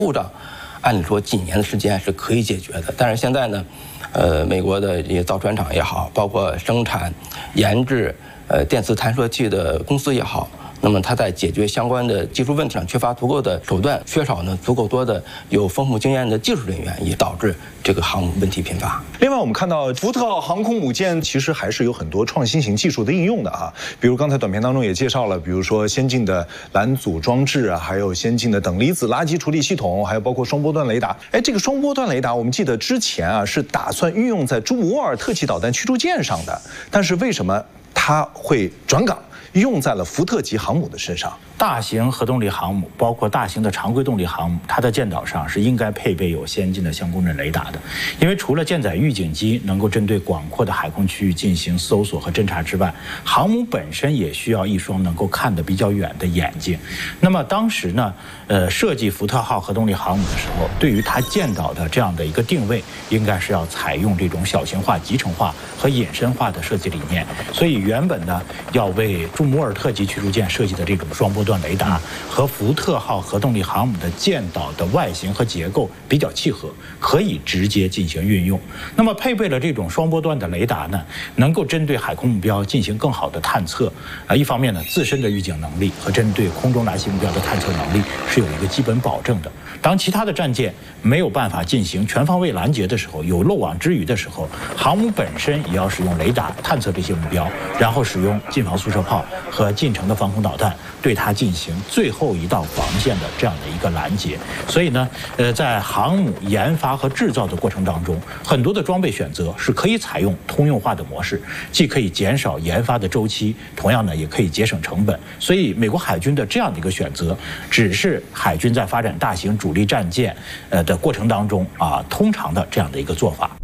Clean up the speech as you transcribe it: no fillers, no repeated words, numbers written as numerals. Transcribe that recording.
故障，按理说几年的时间是可以解决的。但是现在呢，美国的这些造船厂也好，包括生产、研制电磁弹射器的公司也好。 那么它在解决相关的技术问题上缺乏足够的手段，缺少呢足够多的有丰富经验的技术人员，也导致这个航母问题频发。 另外，我们看到福特号航空母舰其实还是有很多创新型技术的应用的啊，比如刚才短片当中也介绍了，比如说先进的拦阻装置啊，还有先进的等离子垃圾处理系统，还有包括双波段雷达。哎，这个双波段雷达，我们记得之前啊是打算运用在朱姆沃尔特级导弹驱逐舰上的，但是为什么它会转岗？ 用在了福特级航母的身上。 大型核动力航母，包括大型的常规动力航母，它的舰岛上是应该配备有先进的相公阵雷达的。因为除了舰载预警机能够针对广阔的海空区域进行搜索和侦察之外，航母本身也需要一双能够看得比较远的眼睛。那么当时呢，设计福特号核动力航母的时候，对于它舰岛的这样的一个定位，应该是要采用这种小型化、集成化和隐身化的设计理念。所以原本呢，要为朱姆沃尔特级驱逐舰设计的这种双波段雷达和福特号核动力航母的舰岛的外形和结构比较契合，可以直接进行运用。那么配备了这种双波段的雷达呢，能够针对海空目标进行更好的探测。一方面呢，自身的预警能力和针对空中来袭目标的探测能力是有一个基本保证的。当其他的战舰没有办法进行全方位拦截的时候，有漏网之鱼的时候，航母本身也要使用雷达探测这些目标，然后使用近防速射炮和近程的防空导弹对它进行最后一道防线的这样的一个拦截。所以呢，在航母研发和制造的过程当中，很多的装备选择是可以采用通用化的模式，既可以减少研发的周期，同样呢也可以节省成本。所以美国海军的这样的一个选择，只是海军在发展大型主力战舰的过程当中通常的这样的一个做法。